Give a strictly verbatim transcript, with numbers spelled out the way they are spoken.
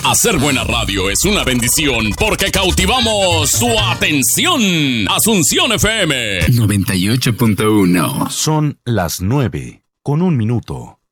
Hacer buena radio es una bendición porque cautivamos su atención. Asunción F M noventa y ocho punto uno. Son las nueve con un minuto.